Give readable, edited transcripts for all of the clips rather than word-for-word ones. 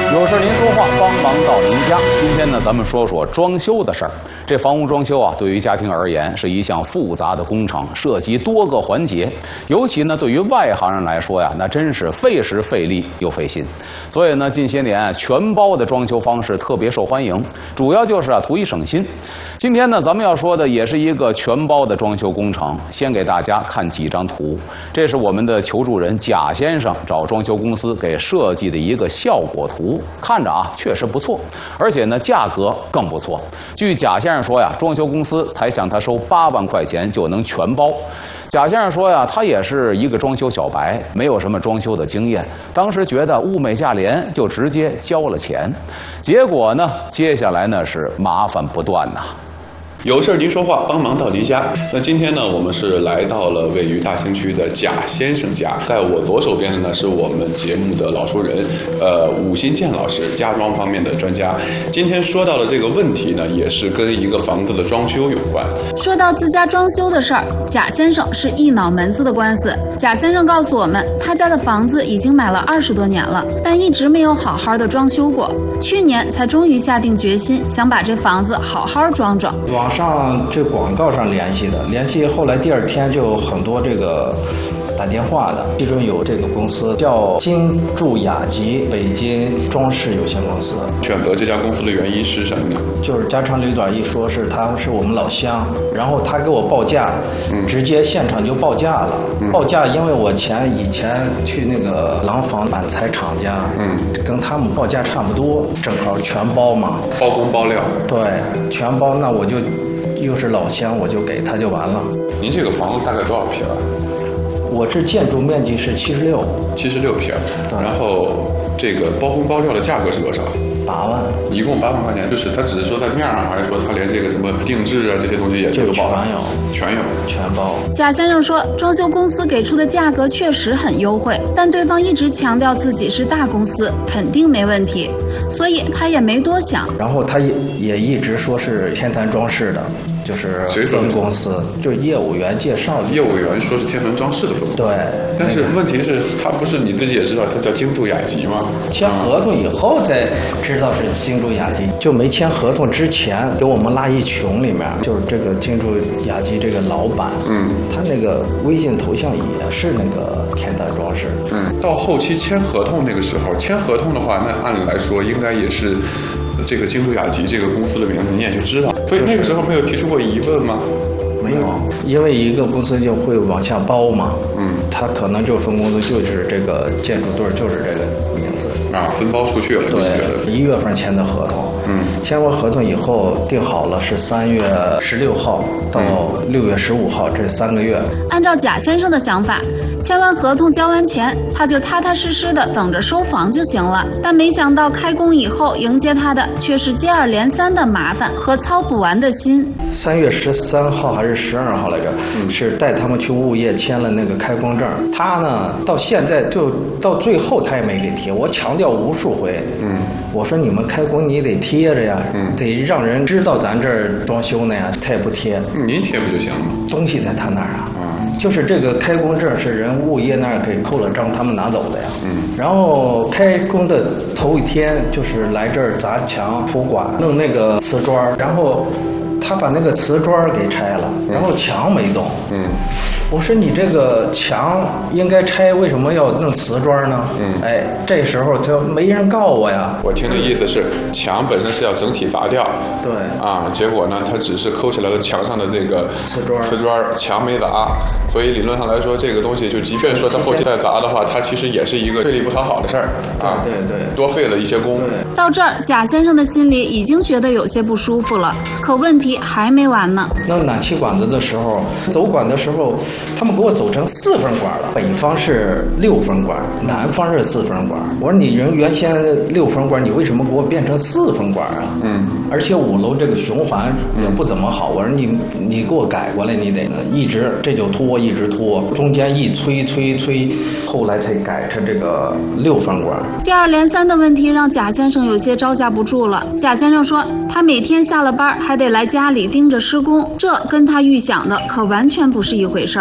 有事您说话，帮忙到您家。今天呢，咱们说说装修的事儿。这房屋装修啊，对于家庭而言是一项复杂的工程，涉及多个环节。尤其呢，对于外行人来说呀，那真是费时费力又费心。所以呢，近些年全包的装修方式特别受欢迎，主要就是图一省心。今天呢，咱们要说的也是一个全包的装修工程。先给大家看几张图，这是我们的求助人贾先生找装修公司给设计的一个效果图，看着啊确实不错，而且呢价格更不错。据贾先生说呀，装修公司才向他收8万块钱就能全包。贾先生说呀，他也是一个装修小白，没有什么装修的经验，当时觉得物美价廉，就直接交了钱。结果呢，接下来呢是麻烦不断呐。 有事您说话，帮忙到您家。那今天呢，我们是来到了位于大兴区的贾先生家。在我左手边的呢，是我们节目的老熟人，武新建老师，家装方面的专家。今天说到的这个问题呢，也是跟一个房子的装修有关。 说到自家装修的事儿，贾先生是一脑门子的官司。贾先生告诉我们，他家的房子已经买了20多年了，但一直没有好好的装修过。去年才终于下定决心，想把这房子好好装装。 网上这广告上联系后来第2天就有很多这个打电话的，其中有这个公司叫金筑雅集北京装饰有限公司。 选择这家公司的原因是什么呢？ 就是家长里短一说是他是我们老乡，然后他给我报价，直接现场就报价了。报价因为我以前去那个廊坊板材厂家，跟他们报价差不多，正好全包嘛， 包工包料。对， 全包，那我就又是老乡，我就给他就完了。 您这个房子大概多少平啊？ 我这建筑面积是76 平，然后这个包工包料的价格是多少？8万，一共8万块钱。就是他只是说在面上，还是说他连这个什么定制啊这些东西也都包？全包。 贾先生说，装修公司给出的价格确实很优惠，但对方一直强调自己是大公司，肯定没问题，所以他也没多想。 然后他也一直说是天坛装饰的，就是分公司，就是业务员介绍的。 业务员说是天坛装饰的分公司。 对， 但是问题是，他不是你自己也知道，他叫金筑雅集吗？ 签合同以后才知道是金筑雅集，就没签合同之前给我们拉一群里面，就是这个金筑雅集这个老板，他那个微信头像也是那个天坛装饰。 到后期签合同那个时候，签合同的话，那按理来说应该也是这个金筑雅集这个公司的名字，你也就知道。所以那个时候没有提出过疑问吗？ 没有，因为一个公司就会往下包嘛。他可能就分公司就是这个建筑队就是这个名字啊，分包出去了。 对，1月份签的合同。签完合同以后定好了是3月16号到6月15号这3个月。 按照贾先生的想法，签完合同交完钱，他就踏踏实实的等着收房就行了。但没想到开工以后迎接他的却是接二连三的麻烦和操不完的心。 3月13号还是12号来着，是带他们去物业签了那个开工证。他呢到现在就到最后他也没给贴，我强调无数回。我说你们开工你得贴着呀，得让人知道咱这儿装修呢呀，他也不贴。 您贴不就行了？ 东西在他那儿啊。就是这个开工证是人物业那儿给扣了章，他们拿走的呀。然后开工的头1天就是来这儿砸墙铺管弄那个瓷砖，然后他把那个瓷砖给拆了，然后墙没动。我说你这个墙应该拆，为什么要弄瓷砖呢？这时候就没人告我呀。 我听的意思是，墙本身是要整体砸掉， 对啊，结果呢，他只是抠起来了墙上的这个瓷砖，墙没砸，所以理论上来说，这个东西就即便说他后期再砸的话，它其实也是一个费力不讨好的事儿啊， 对， 多费了一些工。 到这儿，贾先生的心里已经觉得有些不舒服了，可问题还没完呢。 弄暖气管子的时候，走管的时候，他们给我走成4分管了，北方是6分管，南方是4分管。我说你人原先6分管，你为什么给我变成4分管啊？而且5楼这个循环也不怎么好。我说你给我改过来，你得一直这就拖，一直拖，中间一催，后来才改成这个6分管。 接二连三的问题让贾先生有些招架不住了。贾先生说，他每天下了班还得来家里盯着施工，这跟他预想的可完全不是一回事儿。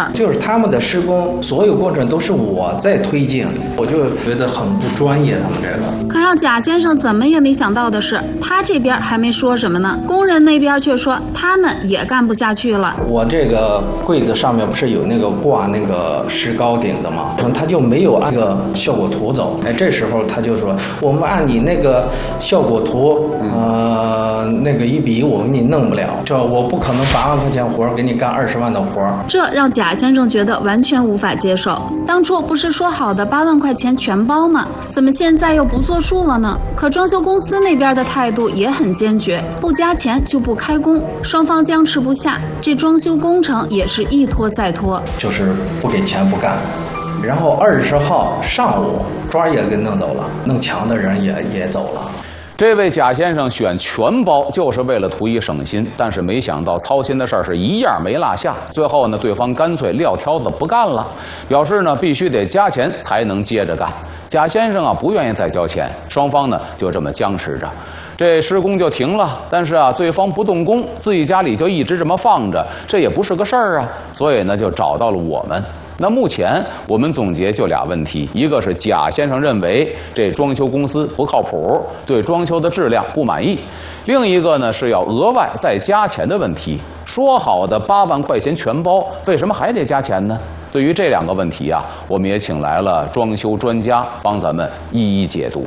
儿。 就是他们的施工所有过程都是我在推进，我就觉得很不专业。他们这个， 可让贾先生怎么也没想到的是，他这边还没说什么呢，工人那边却说他们也干不下去了。 我这个柜子上面不是有那个挂那个石膏顶的吗？他就没有按那个效果图走。这时候他就说，我们按你那个效果图，那个一比我给你弄不了，这我不可能8万块钱活给你干20万的活。 这让贾先生觉得完全无法接受。当初不是说好的8万块钱全包吗？怎么现在又不作数了呢？可装修公司那边的态度也很坚决，不加钱就不开工，双方僵持不下，这装修工程也是一拖再拖， 就是不给钱不干。然后20号上午砖也给弄走了，弄墙的人也走了。 这位贾先生选全包就是为了图一省心，但是没想到操心的事儿是一样没落下。最后呢，对方干脆撂挑子不干了，表示呢必须得加钱才能接着干。贾先生啊不愿意再交钱，双方呢就这么僵持着，这施工就停了。但是啊，对方不动工，自己家里就一直这么放着，这也不是个事儿啊。所以呢，就找到了我们。那目前我们总结就俩问题，一个是贾先生认为这装修公司不靠谱，对装修的质量不满意；另一个呢是要额外再加钱的问题。说好的8万块钱全包，为什么还得加钱呢？对于这两个问题啊，我们也请来了装修专家帮咱们一一解读。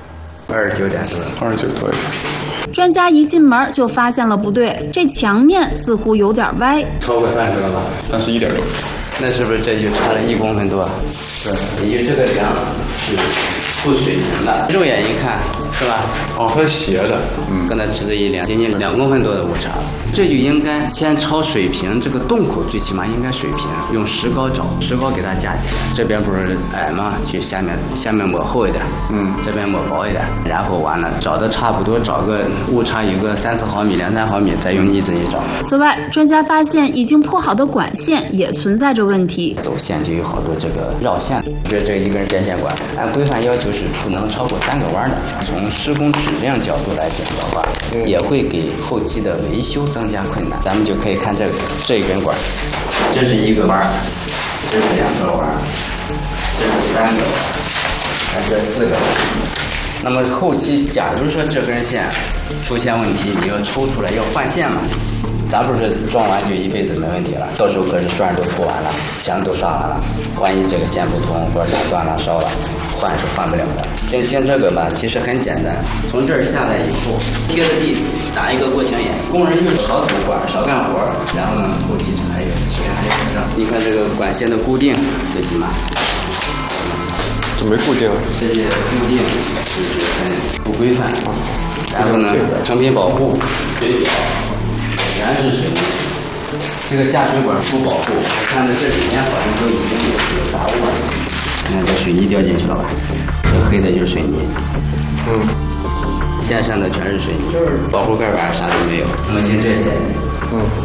29点多，29可以。 专家一进门就发现了不对，这墙面似乎有点歪， 超过30了吧 ？31点多。 那是不是这就差了1公分多？是，也就这个梁是不水平的，肉眼一看是吧？ 哦，它是斜的， 跟它指着一梁，接近2公分多的误差。这就应该先抄水平，这个洞口最起码应该水平，用石膏找，石膏给它架起来。这边不是矮吗？去下面抹厚一点，这边抹薄一点，然后完了找的差不多，找个误差有个3-4毫米、2-3毫米，再用腻子一找。 此外，专家发现已经铺好的管线也存在着问题， 走线就有好多这个绕线。这一根电线管，按规范要求是不能超过3个弯的。从施工质量角度来讲的话，也会给后期的维修增加困难。咱们就可以看这一根管，这是1个弯，这是2个弯，这是3个弯，这4个弯。那么后期假如说这根线出现问题，你要抽出来要换线嘛？咱不是装完就一辈子没问题了，到时候可是砖都铺完了，墙都刷完了，万一这个线不通或者打断了烧了，换是换不了的。像这个吧，其实很简单，从这儿下来以后贴着地打一个过墙眼，工人就是少走管少干活，然后呢后期还有保障。你看这个管线的固定最起码这没固定， 这些固定就是很不规范，然后呢成品保护水表全是水泥，这个下水管不保护，我看着这里面好像都已经有杂物了。你看这水泥掉进去了吧？这黑的就是水泥，线上的全是水泥，保护盖板啥都没有。目前这些，